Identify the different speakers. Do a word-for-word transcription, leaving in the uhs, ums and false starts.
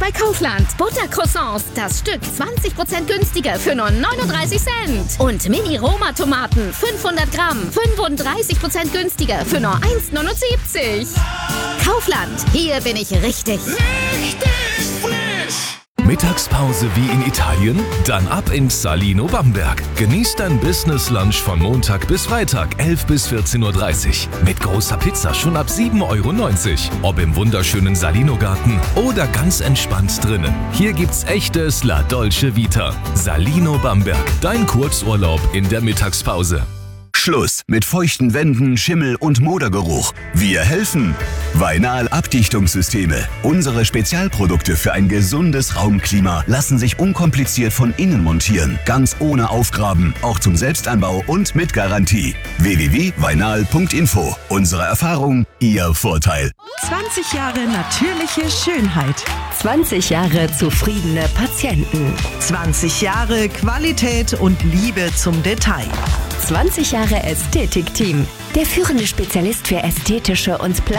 Speaker 1: bei Kaufland. Buttercroissants, das Stück zwanzig Prozent günstiger für nur neununddreißig Cent. Und Mini-Roma-Tomaten, fünfhundert Gramm, fünfunddreißig Prozent günstiger für nur eins neunundsiebzig. Kaufland, hier bin ich richtig.
Speaker 2: Richtig frisch!
Speaker 3: Mittagspause wie in Italien? Dann ab ins Salino Bamberg. Genießt ein Business Lunch von Montag bis Freitag, elf bis vierzehn Uhr dreißig. Mit großer Pizza schon ab sieben Euro neunzig. Ob im wunderschönen Salino-Garten oder ganz entspannt drinnen. Hier gibt's echtes La Dolce Vita. Salino Bamberg, dein Kurzurlaub in der Mittagspause.
Speaker 4: Schluss mit feuchten Wänden, Schimmel und Modergeruch. Wir helfen. Vainal Abdichtungssysteme. Unsere Spezialprodukte für ein gesundes Raumklima lassen sich unkompliziert von innen montieren. Ganz ohne Aufgraben. Auch zum Selbstanbau und mit Garantie. w w w punkt vainal punkt info. Unsere Erfahrung, Ihr Vorteil.
Speaker 5: zwanzig Jahre natürliche Schönheit.
Speaker 6: zwanzig Jahre zufriedene Patienten.
Speaker 5: zwanzig Jahre Qualität und Liebe zum Detail.
Speaker 6: zwanzig Jahre Ästhetikteam. Der führende Spezialist für ästhetische und